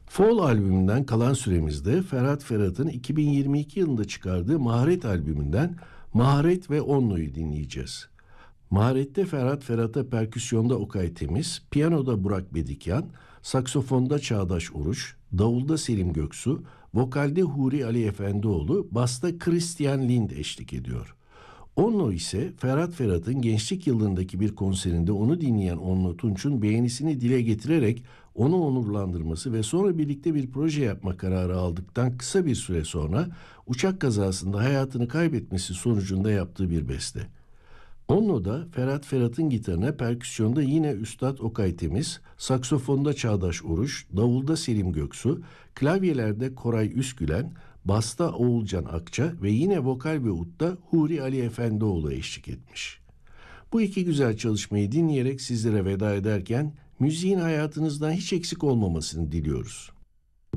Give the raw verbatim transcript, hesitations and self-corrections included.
Fall albümünden kalan süremizde Ferhat Ferhat'ın iki bin yirmi iki yılında çıkardığı Maharet albümünden Maharet ve Onno'yu dinleyeceğiz. Maharet'te Ferhat Ferhat'a perküsyonda Okay Temiz, piyanoda Burak Bedikyan, saksofonda Çağdaş Uruç, davulda Selim Göksu, vokalde Huri Ali Efendioğlu, basta Christian Lind eşlik ediyor. Onno ise Ferhat Ferhat'ın gençlik yıllarındaki bir konserinde onu dinleyen Onno Tunç'un beğenisini dile getirerek onu onurlandırması ve sonra birlikte bir proje yapma kararı aldıktan kısa bir süre sonra uçak kazasında hayatını kaybetmesi sonucunda yaptığı bir beste. Onno'da Ferhat Ferhat'ın gitarına, perküsyonda yine Üstad Okay Temiz, saksofonda Çağdaş Uruç, davulda Selim Göksu, klavyelerde Koray Üskülen, basta Oğulcan Akça ve yine vokal ve udda Huri Ali Efendioğlu eşlik etmiş. Bu iki güzel çalışmayı dinleyerek sizlere veda ederken müziğin hayatınızdan hiç eksik olmamasını diliyoruz.